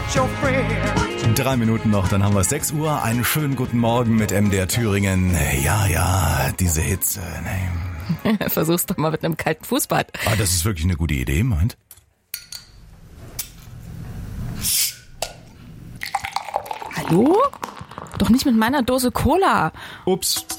your friend. 3 Minuten noch, dann haben wir 6 Uhr. Einen schönen guten Morgen mit MDR Thüringen. Ja, diese Hitze. Nee. Versuch's doch mal mit einem kalten Fußbad. Das ist wirklich eine gute Idee, meint. Hallo? Doch nicht mit meiner Dose Cola. Ups.